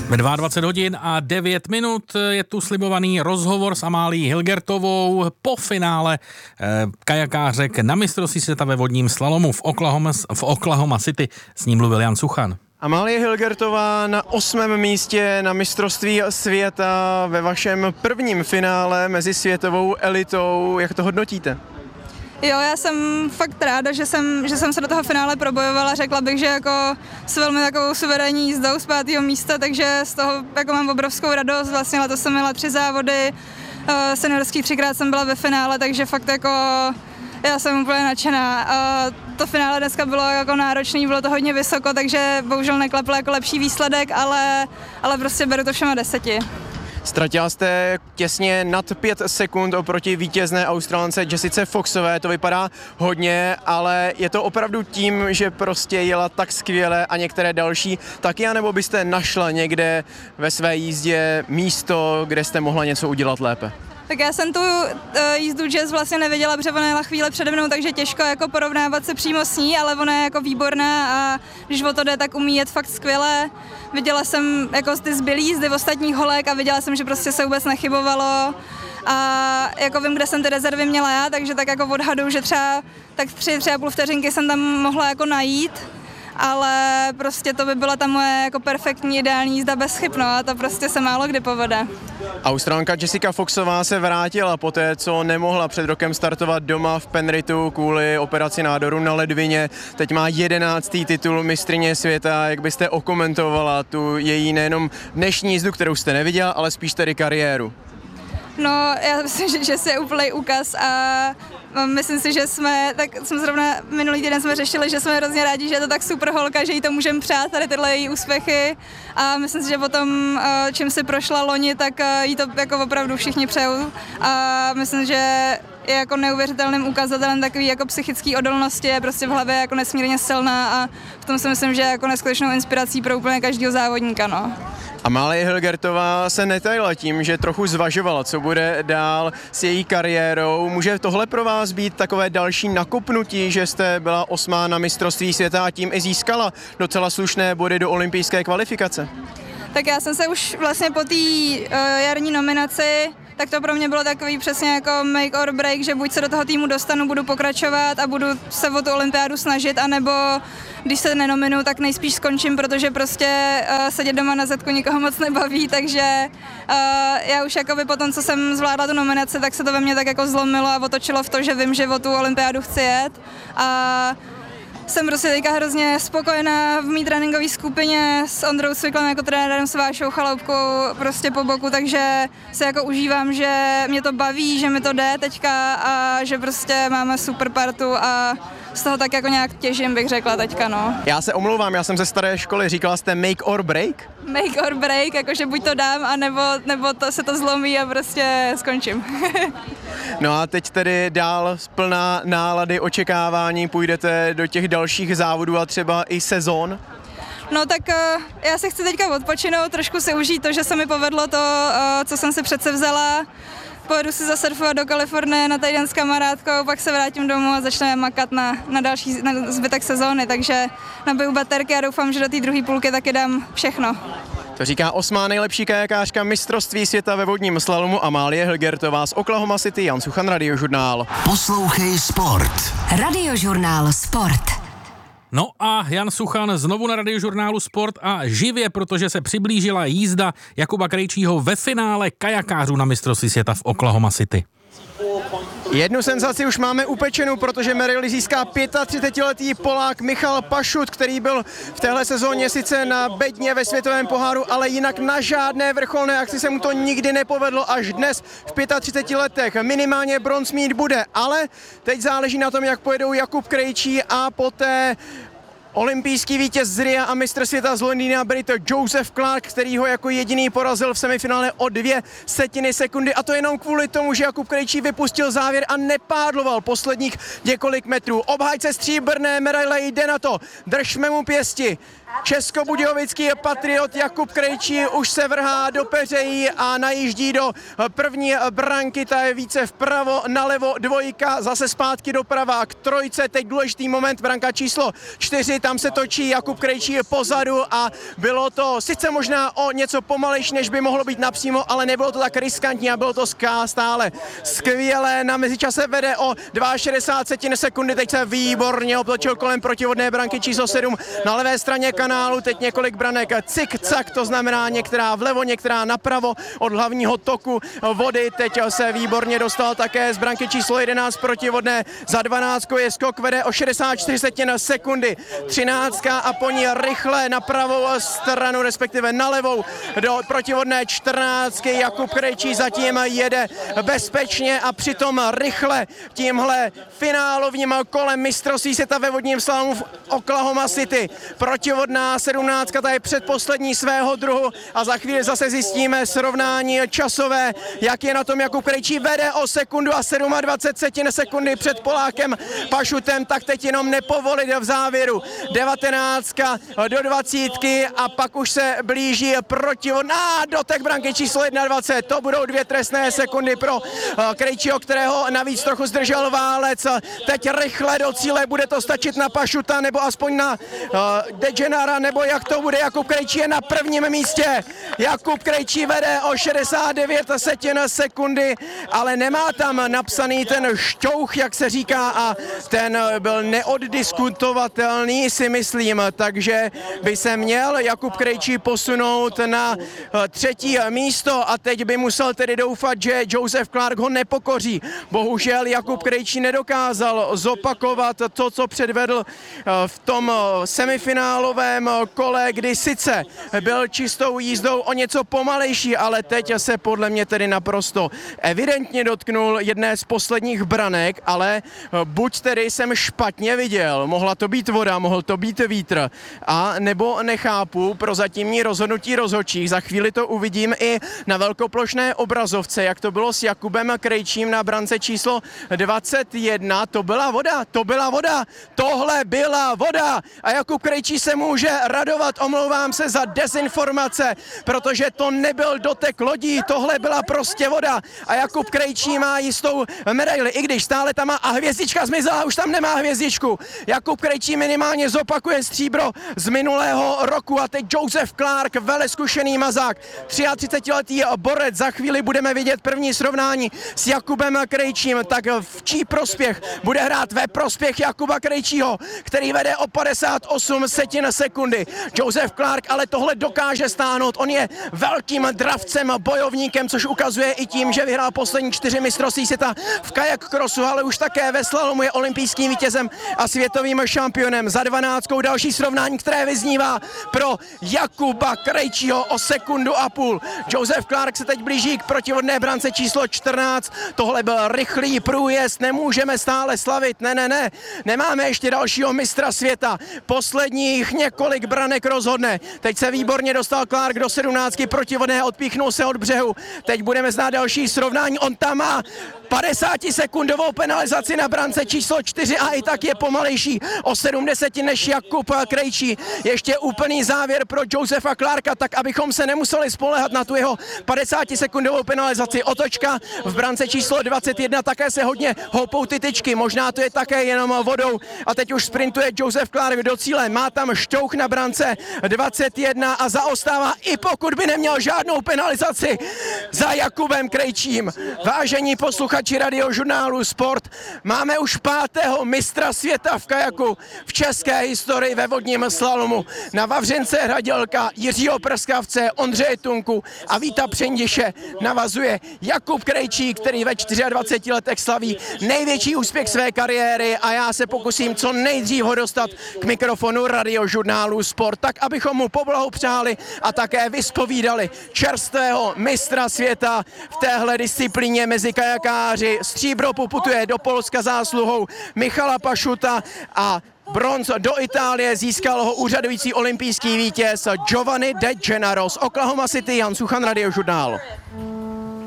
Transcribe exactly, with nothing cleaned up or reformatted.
Ve dvacet dva hodin a devět minut je tu slibovaný rozhovor s Amálií Hilgertovou po finále eh, kajakářek na mistrovství světa ve vodním slalomu v Oklahoma, v Oklahoma City. S ním mluvil Jan Suchan. Amálie Hilgertová na osmém místě na mistrovství světa ve vašem prvním finále mezi světovou elitou. Jak to hodnotíte? Jo, já jsem fakt ráda, že jsem, že jsem se do toho finále probojovala. Řekla bych, že jako s velmi takovou suverénní jízdou z pátého místa, takže z toho jako mám obrovskou radost. Vlastně letos jsem měla tři závody, uh, seniorský třikrát jsem byla ve finále, takže fakt jako já jsem úplně nadšená. Uh, to finále dneska bylo jako náročný, bylo to hodně vysoko, takže bohužel neklapl jako lepší výsledek, ale, ale prostě beru to všema deseti. Ztratila jste těsně nad pět sekund oproti vítězné Australance Jessice Foxové, to vypadá hodně, ale je to opravdu tím, že prostě jela tak skvěle a některé další taky, anebo byste našla někde ve své jízdě místo, kde jste mohla něco udělat lépe? Tak já jsem tu uh, jízdu Jess vlastně neviděla, protože ona jela chvíle přede mnou, takže těžko jako porovnávat se přímo s ní, ale ona je jako výborná a když o to jde, tak umí jet fakt skvěle. Viděla jsem jako ty zbylý jízdy v ostatních holek a viděla jsem, že prostě se vůbec nechybovalo a jako vím, kde jsem ty rezervy měla já, takže tak jako odhadu, že třeba tak tři, tři a půl vteřinky jsem tam mohla jako najít, ale prostě to by byla ta moje jako perfektní ideální jízda bez chyb, no a to prostě se málo kdy povede. Australanka Jessica Foxová se vrátila poté, co nemohla před rokem startovat doma v Penritu kvůli operaci nádoru na ledvině. Teď má jedenáctý titul mistryně světa. Jak byste okomentovala tu její nejenom dnešní jízdu, kterou jste neviděla, ale spíš tedy kariéru? No, já myslím, že, že je úplný úkaz a myslím si, že jsme, tak jsme zrovna minulý týden jsme řešili, že jsme hrozně rádi, že je to tak super holka, že jí to můžeme přát, tady tyhle její úspěchy a myslím si, že po tom, čím si prošla loni, tak jí to jako opravdu všichni přejou a myslím, že je jako neuvěřitelným ukazatelem takový jako psychický odolnosti, je prostě v hlavě jako nesmírně silná a v tom si myslím, že je jako neskutečnou inspirací pro úplně každého závodníka, no. Amálie Hilgertová se netajila tím, že trochu zvažovala, co bude dál s její kariérou. Může tohle pro vás být takové další nakopnutí, že jste byla osmá na mistrovství světa a tím i získala docela slušné body do olympijské kvalifikace? Tak já jsem se už vlastně po té uh, jarní nominaci, tak to pro mě bylo takový přesně jako make or break, že buď se do toho týmu dostanu, budu pokračovat a budu se o tu olympiádu snažit, anebo když se nenominu, tak nejspíš skončím, protože prostě uh, sedět doma na zadku nikoho moc nebaví, takže uh, já už jakoby po tom, co jsem zvládla tu nominaci, tak se to ve mně tak jako zlomilo a otočilo v to, že vím, že o tu olympiádu chci jet a jsem prostě teďka hrozně spokojená v mý tréninkové skupině s Ondrou Cviklem jako trenérem, s Vášou Chaloupkou prostě po boku, takže se jako užívám, že mě to baví, že mi to jde teďka a že prostě máme super partu a z toho tak jako nějak těžím, bych řekla teďka, no. Já se omlouvám, já jsem ze staré školy, říkala jste make or break? Make or break, jakože buď to dám, anebo, nebo to se to zlomí a prostě skončím. No a teď tedy dál plná nálady, očekávání, půjdete do těch dalších závodů a třeba i sezon? No tak uh, já se chci teďka odpočinout, trošku si užít to, že se mi povedlo to, uh, co jsem si přece vzala. Pojedu si zasurfovat do Kalifornie na týden s kamarádkou, pak se vrátím domů a začneme makat na, na další na zbytek sezóny, takže nabiju baterky a doufám, že do té druhé půlky taky dám všechno. To říká osmá nejlepší kajakářka mistrovství světa ve vodním slalomu Amálie Hilgertová z Oklahoma City. Jan Suchan, Radiožurnál. Poslouchej Sport. Radiožurnál Sport. No a Jan Suchan znovu na Radiožurnálu Sport a živě, protože se přiblížila jízda Jakuba Krejčího ve finále kajakářů na mistrovství světa v Oklahoma City. Jednu senzaci už máme upečenou, protože medaili získá třicetiletý Polák Michal Pašut, který byl v téhle sezóně sice na bedně ve světovém poháru, ale jinak na žádné vrcholné akci se mu to nikdy nepovedlo, až dnes v třiceti pěti letech. Minimálně bronz mít bude, ale teď záleží na tom, jak pojedou Jakub Krejčí a poté olympijský vítěz z Ria a mistr světa z Londýna Brit Joseph Clark, který ho jako jediný porazil v semifinále o dvě setiny sekundy, a to jenom kvůli tomu, že Jakub Krejčí vypustil závěr a nepádloval posledních několik metrů. Obhájce stříbrné medaile, jde na to, držme mu pěsti. Českobudějovický patriot Jakub Krejčí už se vrhá do peřejí a najíždí do první branky, ta je více vpravo, nalevo, dvojka, zase zpátky doprava k trojce, teď důležitý moment, branka číslo čtyři, tam se točí Jakub Krejčí pozadu a bylo to sice možná o něco pomalejší, než by mohlo být napřímo, ale nebylo to tak riskantní a bylo to stále skvělé. Na mezičase vede o šedesát dva sekundy, teď se výborně obtočil kolem protivodné branky číslo sedm na levé straně kanálu, teď několik branek cik-cak, to znamená některá vlevo, některá napravo od hlavního toku vody, teď se výborně dostal také z branky číslo jedenáct protivodné, za dvanáctkou je skok, vede o šedesát čtyři sekundy, třináctka a po ní rychle na pravou stranu, respektive na levou do protivodné čtrnáctky, Jakub Krejčí zatím jede bezpečně a přitom rychle tímhle finálovým kolem mistrovství světa ve vodním slalomu v Oklahoma City. Protivodná sedmnáctka, ta je předposlední svého druhu a za chvíli zase zjistíme srovnání časové, jak je na tom Jakub Krejčí, vede o sekundu a dvacet sedm sekundy před Polákem Pašutem, tak teď jenom nepovolit v závěru. devatenáctka do dvacítky a pak už se blíží protivodná dotek branky číslo dvacet jedna, to budou dvě trestné sekundy pro Krejčího, kterého navíc trochu zdržel válec. Teď rychle do cíle, bude to stačit na Pašuta nebo aspoň na uh, Degenara, nebo jak to bude. Jakub Krejčí je na prvním místě. Jakub Krejčí vede o šedesát devět sekundy, ale nemá tam napsaný ten šťouch, jak se říká, a ten byl neoddiskutovatelný, si myslím, takže by se měl Jakub Krejčí posunout na uh, třetí místo a teď by musel tedy doufat, že Joseph Clark ho nepokoří. Bohužel Jakub Krejčí nedokázal zopakovat to, co předvedl v tom semifinálovém kole, kdy sice byl čistou jízdou o něco pomalejší, ale teď se podle mě tedy naprosto evidentně dotknul jedné z posledních branek, ale buď tedy jsem špatně viděl, mohla to být voda, mohl to být vítr, a nebo nechápu prozatímní rozhodnutí rozhodčích. Za chvíli to uvidím i na velkoplošné obrazovce, jak to bylo s Jakubem Krejčím na brance číslo dvacet jedna. To byla voda, to byla voda, tohle byla voda a Jakub Krejčí se může radovat, omlouvám se za dezinformace, protože to nebyl dotek lodí, tohle byla prostě voda a Jakub Krejčí má jistou medaili, i když stále tam má a hvězdička zmizela, už tam nemá hvězdičku. Jakub Krejčí minimálně zopakuje stříbro z minulého roku a teď Joseph Clark, veleskušený mazák, třiatřicetiletý borec, za chvíli budeme vidět první srovnání s Jakubem Krejčím, tak v čí prospěch bude hrát? Ve prospěch Jakuba Krejčího, který vede o padesát osm sekundy. Joseph Clark ale tohle dokáže stáhnout, on je velkým dravcem, bojovníkem, což ukazuje i tím, že vyhrál poslední čtyři mistrovství světa v kajak crossu, ale už také ve slalomu je olympijským vítězem a světovým šampionem. Za dvanáctkou další srovnání, které vyznívá pro Jakuba Krejčího o sekundu a půl. Joseph Clark se teď blíží k protivodné brance číslo čtrnáct, tohle byl rychlý průjezd, nemůžeme stále slavit, ne, ne, ne, nemáme ještě dalšího mistra světa, posledních několik branek rozhodne, teď se výborně dostal Clark do sedmnáctky protivodné, odpíchnul se od břehu, teď budeme znát další srovnání, on tam má padesátisekundovou penalizaci na brance číslo čtyři a i tak je pomalejší o sedm desetin než Jakub Krejčí. Ještě úplný závěr pro Josepha Clarka, tak abychom se nemuseli spoléhat na tu jeho padesátisekundovou penalizaci. Otočka v brance číslo dvacet jedna, také se hodně houpou ty tyčky, možná to je také jenom vodou a teď už sprintuje Joseph Clark do cíle, má tam šťouch na brance dvacet jedna a zaostává, i pokud by neměl žádnou penalizaci za Jakubem Krejčím. Vážení posluchači Radiožurnálu Sport, máme už pátého mistra světa v kajaku v české historii ve vodním slalomu. Na Vavřince Hradělka, Jiřího Prskavce, Ondřeje Tunku a Víta Přendiše navazuje Jakub Krejčí, který ve dvaceti čtyřech letech slaví největší úspěch své kariéry a já se pokusím co nejdřív ho dostat k mikrofonu Radiožurnálu Sport, tak abychom mu poblahopřáli a také vyspovídali čerstvého mistra světa v téhle disciplíně mezi kajakáři. Stříbro poputuje do Polska zásluhou Michala Pašuta a bronz do Itálie získal ho úřadující olympijský vítěz Giovanni De Gennaro z Oklahoma City. Jan Suchan, Radiožurnál.